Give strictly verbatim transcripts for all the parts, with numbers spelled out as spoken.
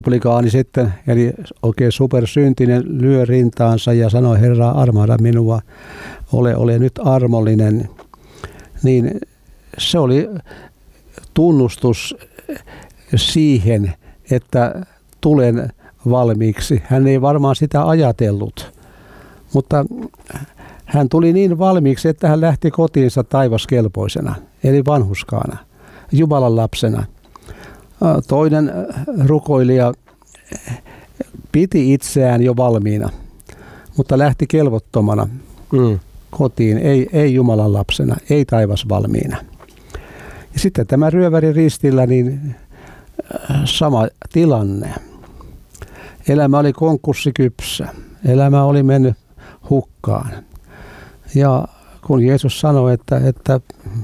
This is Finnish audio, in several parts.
Publikaani sitten, eli oikein supersyntinen, lyö rintaansa ja sanoi, Herra, armahda minua, ole, ole nyt armollinen. Niin se oli tunnustus siihen, että tulen valmiiksi. Hän ei varmaan sitä ajatellut, mutta hän tuli niin valmiiksi, että hän lähti kotiinsa taivaskelpoisena, eli vanhurskaana, Jumalan lapsena. Toinen rukoilija piti itseään jo valmiina, mutta lähti kelvottomana mm. kotiin, ei, ei Jumalan lapsena, ei taivasvalmiina. Ja sitten tämä ryöväri ristillä, niin sama tilanne. Elämä oli konkurssikypsä, elämä oli mennyt hukkaan. Ja kun Jeesus sanoi, että, että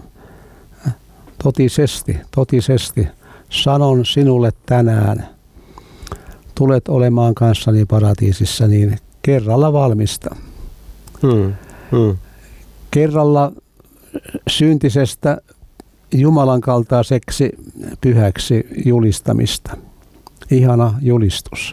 totisesti, totisesti, sanon sinulle tänään, tulet olemaan kanssani paratiisissa, niin kerralla valmista. Hmm. Hmm. Kerralla syntisestä Jumalan kaltaiseksi pyhäksi julistamista. Ihana julistus.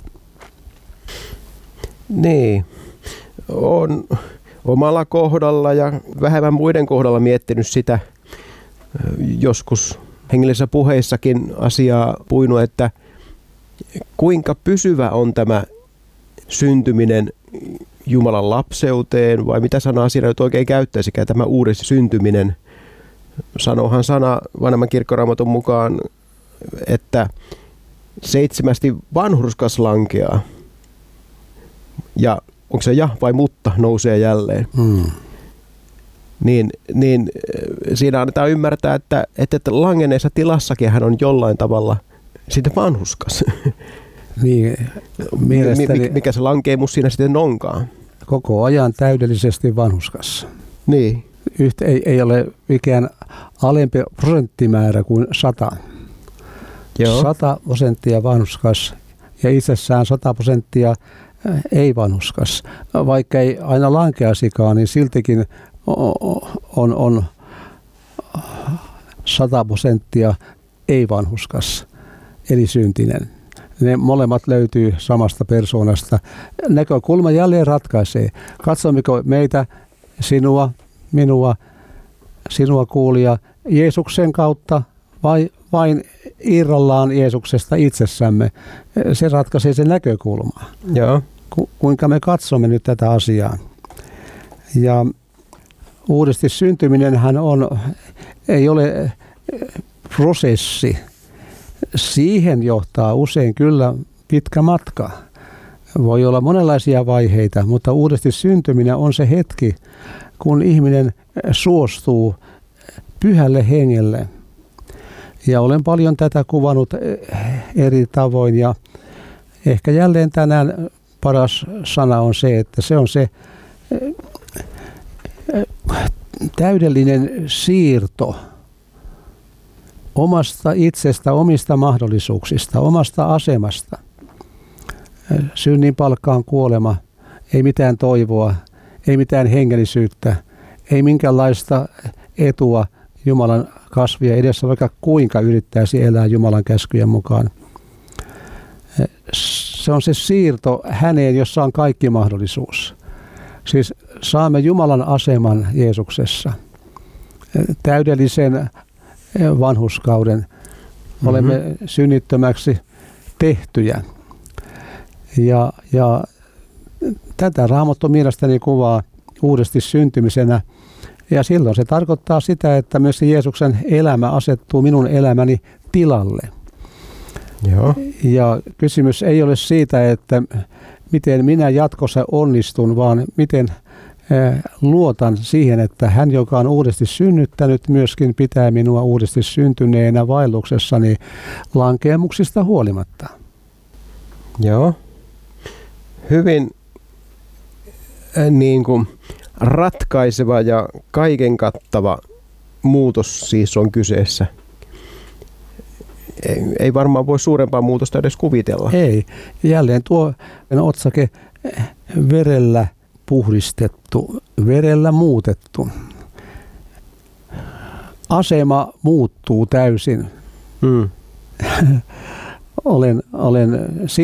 Niin, on omalla kohdalla ja vähemmän muiden kohdalla miettinyt sitä joskus hengellisissä puheissakin asiaa puinut, että kuinka pysyvä on tämä syntyminen Jumalan lapseuteen, vai mitä sanaa siinä nyt oikein käyttäisikään, tämä uudesti syntyminen. Sanohan sana vanhemman kirkkoraamatun mukaan, että seitsemästi vanhurskas lankeaa. Ja onko se ja vai mutta nousee jälleen. Hmm. Niin, niin siinä annetaan ymmärtää, että, että langenneessa tilassakin hän on jollain tavalla sitten vanhurskas. Niin, mielestäni mikä se lankeemus siinä sitten onkaan? Koko ajan täydellisesti vanhurskas. Niin. Yhtä, ei, ei ole mikään alempi prosenttimäärä kuin sata. Joo. Sata prosenttia vanhurskas ja itsessään sata prosenttia ei vanhurskas. Vaikka ei aina lankeasikaan, niin siltikin on, on sata prosenttia ei vanhurskas, eli syntinen. Ne molemmat löytyy samasta persoonasta. Näkökulma jälleen ratkaisee. Katsommeko meitä, sinua, minua, sinua kuulija, Jeesuksen kautta vai vain irrallaan Jeesuksesta itsessämme? Se ratkaisee sen näkökulmaa. Joo. Ku, kuinka me katsomme nyt tätä asiaa. Ja uudesti syntyminenhän on, ei ole prosessi. Siihen johtaa usein kyllä pitkä matka. Voi olla monenlaisia vaiheita, mutta uudesti syntyminen on se hetki, kun ihminen suostuu pyhälle hengelle. Ja olen paljon tätä kuvannut eri tavoin ja ehkä jälleen tänään paras sana on se, että se on se täydellinen siirto omasta itsestä, omista mahdollisuuksista, omasta asemasta. Synnin palkka on kuolema, ei mitään toivoa, ei mitään hengellisyyttä, ei minkäänlaista etua Jumalan kasvia edessä, vaikka kuinka yrittäisi elää Jumalan käskyjen mukaan. Se on se siirto häneen, jossa on kaikki mahdollisuus. Siis saamme Jumalan aseman Jeesuksessa, täydellisen vanhurskauden. Olemme mm-hmm. synnittömäksi tehtyjä. Ja, ja tätä Raamattu mielestäni kuvaa uudesti syntymisenä. Ja silloin se tarkoittaa sitä, että myös Jeesuksen elämä asettuu minun elämäni tilalle. Joo. Ja kysymys ei ole siitä, että miten minä jatkossa onnistun, vaan miten luotan siihen, että hän, joka on uudesti synnyttänyt, myöskin pitää minua uudesti syntyneenä vaelluksessani lankeemuksista huolimatta. Joo. Hyvin äh, niin kuin ratkaiseva ja kaiken kattava muutos siis on kyseessä. Ei, ei varmaan voi suurempaa muutosta edes kuvitella. Ei. Jälleen tuo otsake verellä puhdistettu, verellä muutettu. Asema muuttuu täysin. Hmm. olen, olen